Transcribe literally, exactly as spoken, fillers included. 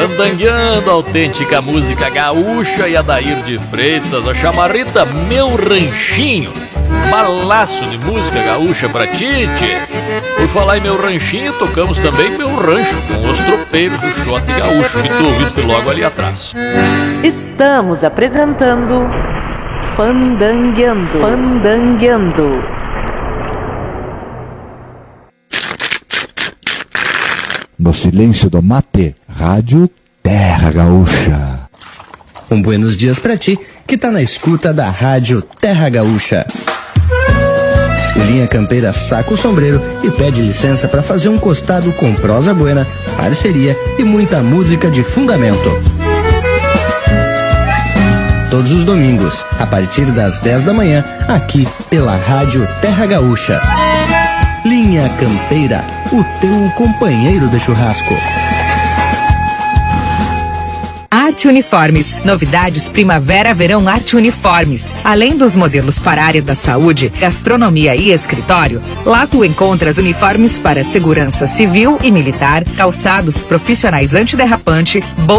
fandangueando a autêntica música gaúcha e Adair de Freitas, a chamarrita Meu Ranchinho. Balaço de música gaúcha pra ti, tchê. Por falar em Meu Ranchinho, tocamos também Meu Rancho, com os tropeiros do shot gaúcho, que tu ouviste logo ali atrás. Estamos apresentando Fandangueando, Fandangueando. No silêncio do mate, Rádio Terra Gaúcha. Um buenos dias pra ti, que tá na escuta da Rádio Terra Gaúcha. O Linha Campeira saca o sombreiro e pede licença para fazer um costado com prosa buena, parceria e muita música de fundamento. Todos os domingos, a partir das dez da manhã, aqui pela Rádio Terra Gaúcha. Linha Campeira, o teu companheiro de churrasco. Arte Uniformes. Novidades Primavera-Verão Arte Uniformes. Além dos modelos para a área da saúde, gastronomia e escritório, lá tu encontras uniformes para segurança civil e militar, calçados profissionais antiderrapante,